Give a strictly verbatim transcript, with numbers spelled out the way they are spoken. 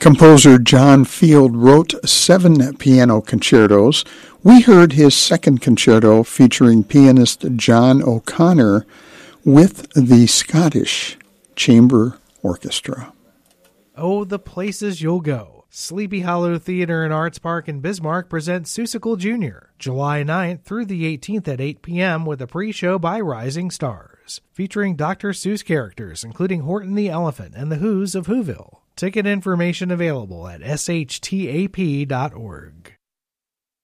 Composer John Field wrote seven piano concertos. We heard his second concerto featuring pianist John O'Connor with the Scottish Chamber Orchestra. Oh, the places you'll go. Sleepy Hollow Theater and Arts Park in Bismarck presents Seussical Junior, July ninth through the eighteenth at eight p.m. with a pre-show by Rising Stars, featuring Doctor Seuss characters including Horton the Elephant and the Who's of Whoville. Ticket information available at s h t a p dot org.